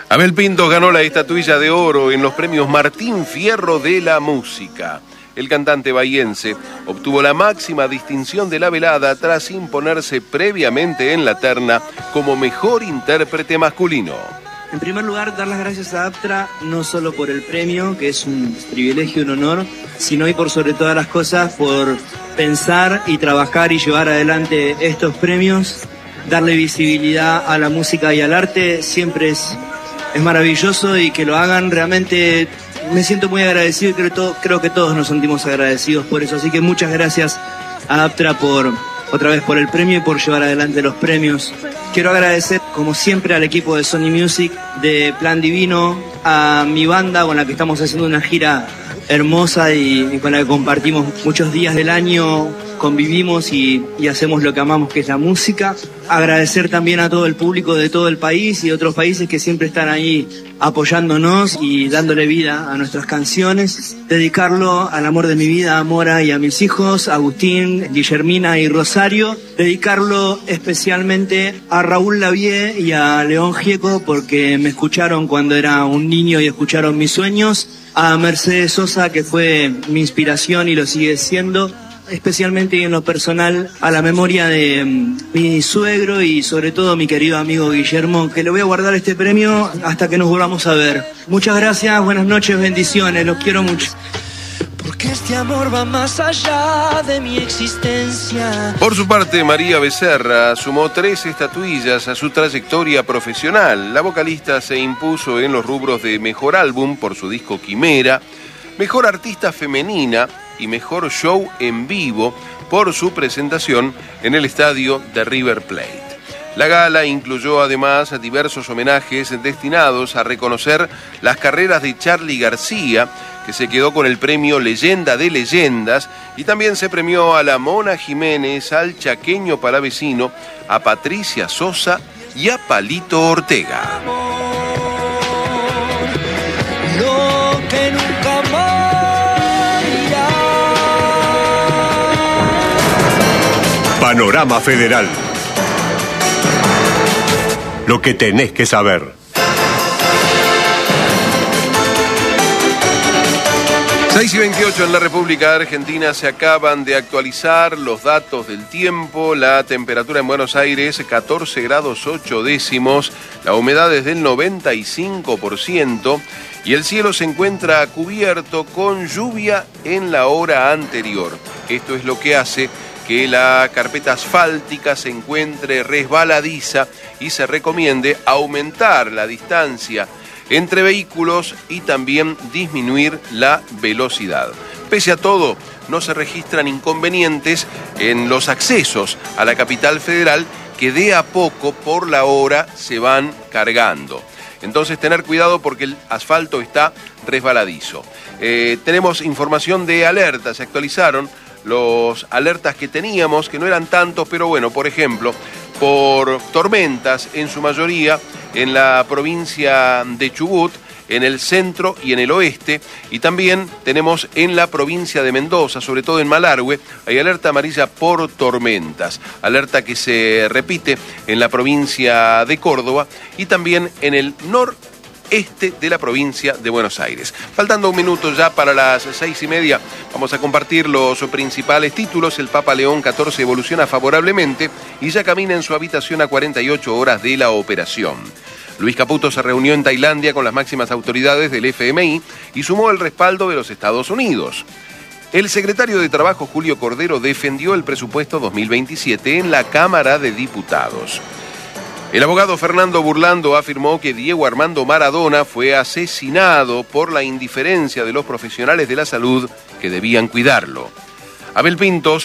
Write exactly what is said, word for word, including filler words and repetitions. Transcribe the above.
Abel Pintos ganó la estatuilla de oro en los premios Martín Fierro de la Música. El cantante bahiense obtuvo la máxima distinción de la velada tras imponerse previamente en la terna como mejor intérprete masculino. En primer lugar, dar las gracias a Aptra no solo por el premio, que es un privilegio y un honor, sino y por sobre todas las cosas por pensar y trabajar y llevar adelante estos premios. Darle visibilidad a la música y al arte siempre es, es maravilloso, y que lo hagan realmente me siento muy agradecido, y creo, todo, creo que todos nos sentimos agradecidos por eso. Así que muchas gracias a Aptra por otra vez por el premio y por llevar adelante los premios. Quiero agradecer, como siempre, al equipo de Sony Music, de Plan Divino, a mi banda con la que estamos haciendo una gira hermosa y, y con la que compartimos muchos días del año, convivimos y, y hacemos lo que amamos, que es la música. Agradecer también a todo el público de todo el país y de otros países que siempre están ahí apoyándonos y dándole vida a nuestras canciones. Dedicarlo al amor de mi vida, a Mora y a mis hijos, Agustín, Guillermina y Rosario. Dedicarlo especialmente a Raúl Lavie y a León Gieco, porque me escucharon cuando era un niño y escucharon mis sueños. A Mercedes Sosa, que fue mi inspiración y lo sigue siendo. Especialmente y en lo personal a la memoria de um, mi suegro y sobre todo mi querido amigo Guillermo, que le voy a guardar este premio hasta que nos volvamos a ver. Muchas gracias, buenas noches, bendiciones, los quiero mucho. Porque este amor va más allá de mi existencia. Por su parte, María Becerra sumó tres estatuillas a su trayectoria profesional. La vocalista se impuso en los rubros de Mejor Álbum por su disco Quimera, Mejor Artista Femenina y Mejor Show en Vivo por su presentación en el estadio de River Plate. La gala incluyó además diversos homenajes destinados a reconocer las carreras de Charly García, que se quedó con el premio Leyenda de Leyendas, y también se premió a la Mona Jiménez, al chaqueño palavecino, a Patricia Sosa y a Palito Ortega. Lo que nunca más. Panorama Federal. Lo que tenés que saber. seis y veintiocho en la República Argentina. Se acaban de actualizar los datos del tiempo. La temperatura en Buenos Aires, catorce grados ocho décimos. La humedad es del noventa y cinco por ciento. Y el cielo se encuentra cubierto con lluvia en la hora anterior. Esto es lo que hace que la carpeta asfáltica se encuentre resbaladiza y se recomiende aumentar la distancia entre vehículos y también disminuir la velocidad. Pese a todo, no se registran inconvenientes en los accesos a la capital federal, que de a poco por la hora se van cargando. Entonces, tener cuidado porque el asfalto está resbaladizo. Eh, tenemos información de alerta, se actualizaron los alertas que teníamos, que no eran tantos, pero bueno, por ejemplo, por tormentas en su mayoría en la provincia de Chubut, en el centro y en el oeste, y también tenemos en la provincia de Mendoza, sobre todo en Malargüe, hay alerta amarilla por tormentas, alerta que se repite en la provincia de Córdoba y también en el norte este de la provincia de Buenos Aires. Faltando un minuto ya para las seis y media, vamos a compartir los principales títulos. El Papa León catorce evoluciona favorablemente y ya camina en su habitación a cuarenta y ocho horas de la operación. Luis Caputo se reunió en Tailandia con las máximas autoridades del F M I y sumó el respaldo de los Estados Unidos. El secretario de Trabajo, Julio Cordero, defendió el presupuesto dos mil veintisiete en la Cámara de Diputados. El abogado Fernando Burlando afirmó que Diego Armando Maradona fue asesinado por la indiferencia de los profesionales de la salud que debían cuidarlo. Abel Pintos